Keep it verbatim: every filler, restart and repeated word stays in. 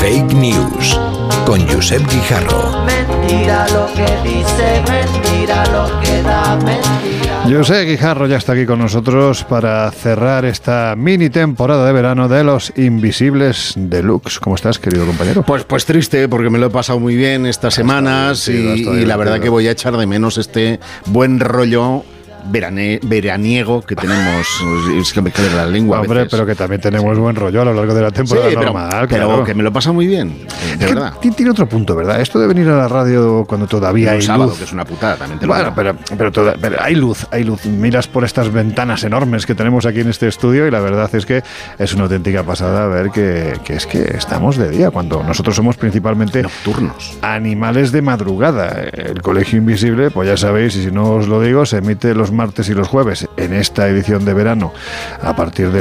Fake News con Josep Guijarro. Mentira lo que dice, mentira lo que da, mentira. Josep Guijarro ya está aquí con nosotros para cerrar esta mini temporada de verano de Los Invisibles Deluxe. ¿Cómo estás, querido compañero? Pues, pues triste, porque me lo he pasado muy bien estas semanas bien, sí, y, y la verdad que voy a echar de menos este buen rollo verane, veraniego que tenemos. Es que me cae la lengua. Hombre, pero que también tenemos buen rollo a lo largo de la temporada sí, pero, normal. pero claro. que me lo he pasado muy bien, de es verdad. Que tiene otro punto, ¿verdad? Esto de venir a la radio cuando todavía Un hay sábado, luz. que es una putada, también te lo Bueno, digo. pero, pero, toda, pero hay luz, hay luz. Miras por estas ventanas enormes que tenemos aquí en este estudio y la verdad es que es una auténtica pasada ver que, que es que estamos de día, cuando nosotros somos principalmente Nocturnos. animales de madrugada. El Colegio Invisible, pues ya sabéis, y si no os lo digo, se emite los martes y los jueves en esta edición de verano a partir de